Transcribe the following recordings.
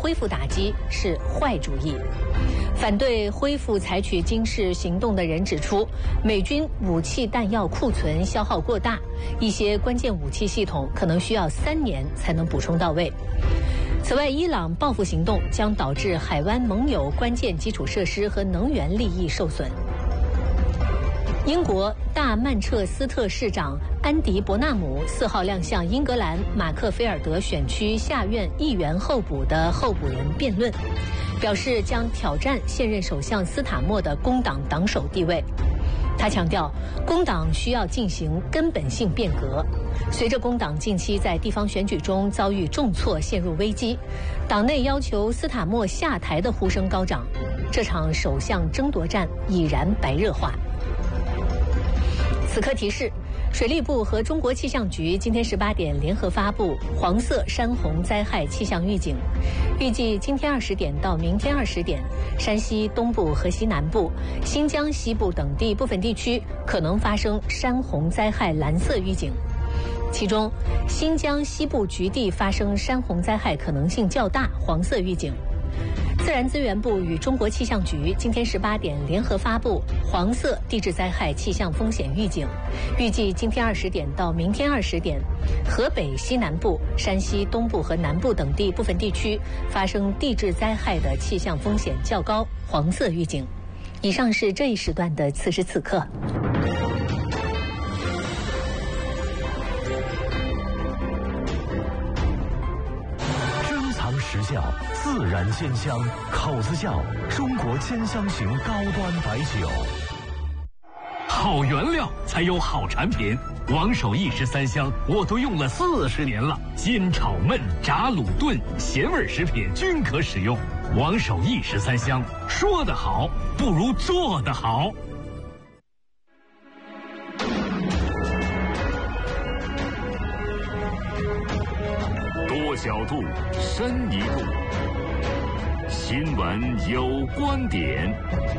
恢复打击是坏主意。反对恢复采取军事行动的人指出，美军武器弹药库存消耗过大，一些关键武器系统可能需要3年才能补充到位。此外，伊朗报复行动将导致海湾盟友关键基础设施和能源利益受损。英国大曼彻斯特市长安迪·伯纳姆4号亮相英格兰马克菲尔德选区下院议员候补的候补人辩论，表示将挑战现任首相斯塔默的工党党首地位。他强调，工党需要进行根本性变革。随着工党近期在地方选举中遭遇重挫，陷入危机，党内要求斯塔默下台的呼声高涨，这场首相争夺战已然白热化。此刻提示，水利部和中国气象局今天18点联合发布黄色山洪灾害气象预警，预计今天20点到明天20点，山西东部和西南部、新疆西部等地部分地区可能发生山洪灾害蓝色预警，其中新疆西部局地发生山洪灾害可能性较大，黄色预警。自然资源部与中国气象局今天18点联合发布黄色地质灾害气象风险预警，预计今天20点到明天20点，河北西南部、山西东部和南部等地部分地区发生地质灾害的气象风险较高，黄色预警。以上是这一时段的此时此刻。 时效，自然鲜香，口子窖中国千香型高端白酒。 好原料才有好产品，王守义13香我都用了40年了，煎炒焖炸卤炖咸味食品均可使用。王守义13香，说得好不如做得好。 多角度，深一度。新闻有观点。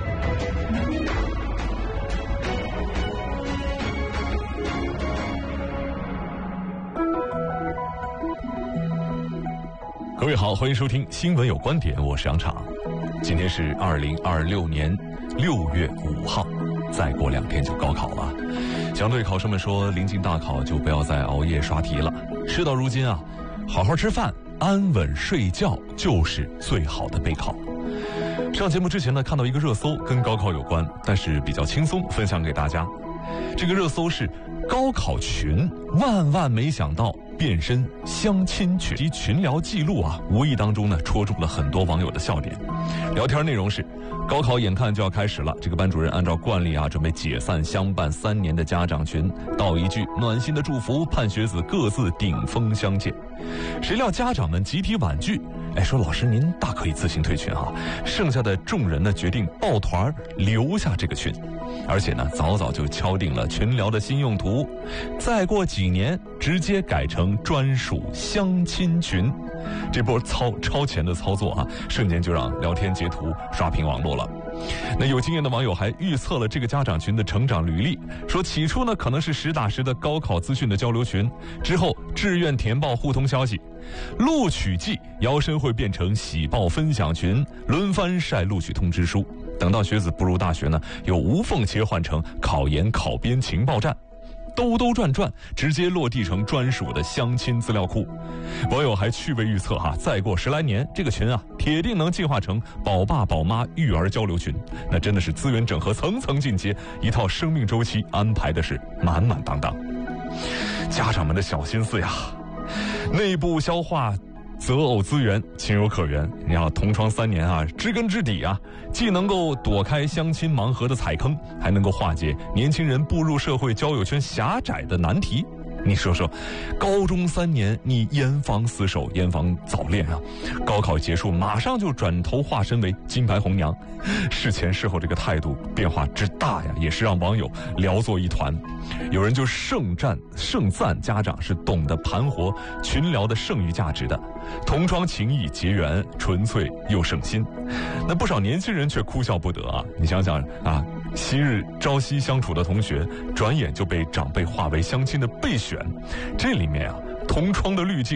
各位好，欢迎收听《新闻有观点》，我是杨昶。今天是2026年6月5号，再过2天就高考了。想对考生们说，临近大考就不要再熬夜刷题了。事到如今啊，好好吃饭，安稳睡觉就是最好的备考。上节目之前呢，看到一个热搜跟高考有关，但是比较轻松，分享给大家。这个热搜是高考群万没想到变身相亲群及群聊记录啊，无意当中呢戳中了很多网友的笑点。聊天内容是，高考眼看就要开始了，这个班主任按照惯例啊，准备解散相伴3年的家长群，道一句暖心的祝福，盼学子各自顶峰相见。谁料家长们集体婉拒，说老师您大可以自行退群啊。剩下的众人呢决定抱团留下这个群，而且呢早就敲定了群聊的新用途，再过几年直接改成专属相亲群。这波超前的操作啊，瞬间就让聊天截图刷屏网络了。那有经验的网友还预测了这个家长群的成长履历，说起初呢可能是实打实的高考资讯的交流群，之后志愿填报互通消息，录取季摇身会变成喜报分享群，轮番晒录取通知书，等到学子步入大学呢，又无缝切换成考研考编情报站，兜转，直接落地成专属的相亲资料库。网友还趣味预测再过10来年，这个群啊铁定能进化成宝爸宝妈育儿交流群，那真的是资源整合层层进阶，一套生命周期安排的是满满当当。家长们的小心思呀，内部消化择偶资源情有可原。你要同窗3年啊，知根知底啊，既能够躲开相亲盲盒的踩坑，还能够化解年轻人步入社会交友圈狭窄的难题。你说说，高中3年你严防死守，严防早恋啊，高考结束马上就转头化身为金牌红娘，事前事后这个态度变化之大呀，也是让网友聊作一团。有人就盛赞家长是懂得盘活群聊的剩余价值的，同窗情谊结缘，纯粹又省心。那不少年轻人却哭笑不得啊！你想想啊，昔日朝夕相处的同学，转眼就被长辈化为相亲的备选，这里面啊，同窗的滤镜